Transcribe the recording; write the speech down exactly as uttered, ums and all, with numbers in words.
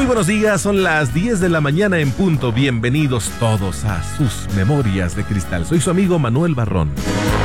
Muy buenos días, son las diez de la mañana en punto. Bienvenidos todos a sus Memorias de Cristal. Soy su amigo Manuel Barrón.